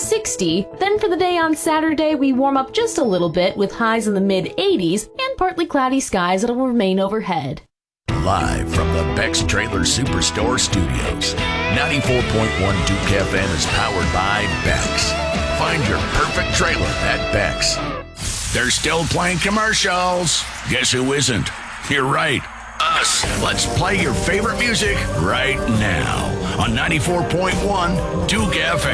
60. Then for the day on Saturday, we warm up just a little bit with highs in the mid-80s and partly cloudy skies that'll remain overhead. Live from the Beck's Trailer Superstore Studios, 94.1 Duke FM is powered by Beck's. Find your perfect trailer at Beck's. They're still playing commercials. Guess who isn't? You're right. Us. Let's play your favorite music right now on 94.1 Duke FM.